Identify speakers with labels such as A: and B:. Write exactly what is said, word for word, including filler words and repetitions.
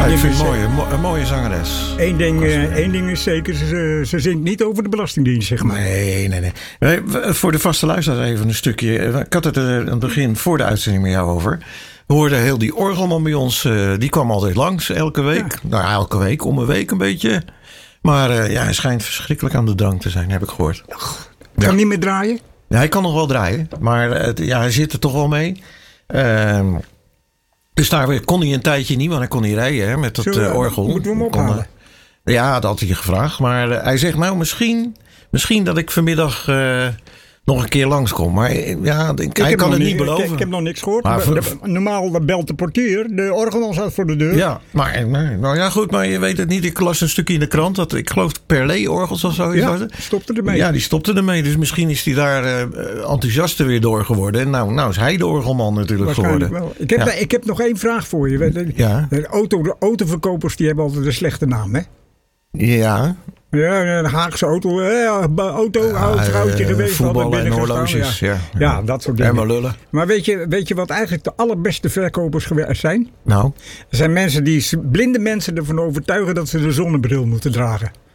A: ik
B: ding
A: vind
B: is,
A: het mooi, een, mo- een mooie zangeres.
B: Eén ding, uh, één ding is zeker, ze, ze zingt niet over de Belastingdienst, zeg maar.
A: Nee, nee, nee. nee voor de vaste luisteraars even een stukje. Ik had het er aan het begin voor de uitzending met jou over. We hoorden heel die orgelman bij ons. Uh, die kwam altijd langs, elke week. Ja. Nou, elke week, om een week een beetje. Maar uh, ja, hij schijnt verschrikkelijk aan de drank te zijn, heb ik gehoord.
B: Ach, kan ja. niet meer draaien?
A: Ja, hij kan nog wel draaien. Maar uh, ja, hij zit er toch wel mee. Uh, dus daar kon hij een tijdje niet, want hij kon niet rijden hè, met dat uh, orgel.
B: Moeten we hem ophalen?
A: Kon, uh, ja, dat had hij gevraagd. Maar uh, hij zegt nou misschien, misschien dat ik vanmiddag uh, nog een keer langskom. Maar uh, ja, ik, hij kan het niet beloven.
B: Ik, ik heb nog niks gehoord. Maar voor, de, normaal belt de portier. De orgelman staat voor de deur.
A: Ja, maar nou ja goed, maar je weet het niet. Ik las een stukje in de krant dat ik geloof Perlé-orgels of zo.
B: Ja, stopte ermee.
A: Ja, die stopte ermee. Dus misschien is hij daar uh, enthousiaster weer door geworden. En nou, nou is hij de orgelman natuurlijk geworden.
B: Wel. Ik, heb, ja. ik heb nog één vraag voor je. De,
A: ja.
B: de, auto, de autoverkopers die hebben altijd een slechte naam, hè?
A: Ja.
B: Ja, een Haagse auto. Ja, auto, oud vrouwtje uh, geweest.
A: Voetballen en horloges.
B: Ja.
A: Ja.
B: ja, dat soort dingen.
A: En maar lullen.
B: Maar weet je, weet je wat eigenlijk de allerbeste verkopers zijn?
A: Nou?
B: Er zijn mensen die blinde mensen ervan overtuigen dat ze de zonnebril moeten dragen.